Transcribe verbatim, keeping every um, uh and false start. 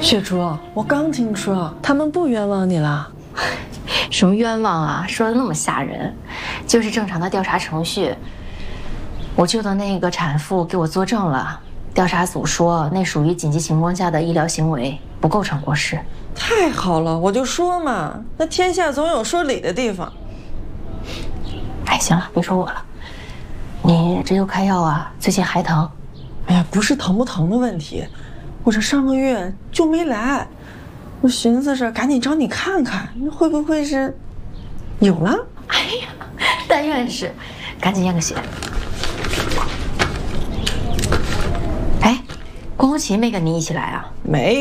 雪竹，我刚听说他们不冤枉你了。 什么冤枉啊？说的那么吓人，就是正常的调查程序。我救的那个产妇给我作证了，调查组说那属于紧急情况下的医疗行为，不构成过失。 太好了，我就说嘛，那天下总有说理的地方。 哎，行了，别说我了。你这就开药啊？最近还疼？ 哎呀，不是疼不疼的问题，我这上个月就没来，我寻思着赶紧找你看看，会不会是有了？ 哎呀，但愿是，赶紧验个血。哎，郭红琴没跟你一起来啊？ 没